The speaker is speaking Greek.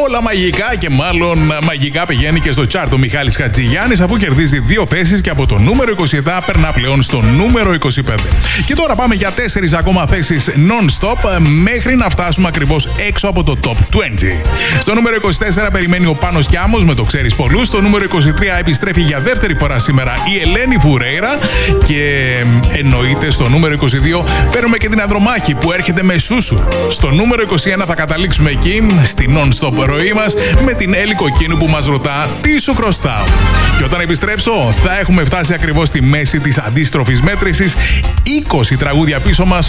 Όλα μαγικά και μάλλον μαγικά πηγαίνει και στο τσάρτ ο Μιχάλης Χατζηγιάννης, αφού κερδίζει 2 θέσεις και από το νούμερο 27 περνά πλέον στο νούμερο 25. Και τώρα πάμε για 4 ακόμα θέσεις non-stop μέχρι να φτάσουμε ακριβώς έξω από το top 20. Στο νούμερο 24 περιμένει ο Πάνος Κιάμος με το ξέρεις πολλούς. Στο νούμερο 23 επιστρέφει για δεύτερη φορά σήμερα η Ελένη Φουρέιρα. Και εννοείται στο νούμερο 22 φέρουμε και την Ανδρομάχη που έρχεται με Σούσου. Στο νούμερο 21 θα καταλήξουμε εκεί στη non-stop ροή μας με την Έλλη Κοκκίνου που μας ρωτά τι σου χρωστάω. Και όταν επιστρέψω θα έχουμε φτάσει ακριβώς στη μέση της αντίστροφης μέτρησης. 20 τραγούδια πίσω μας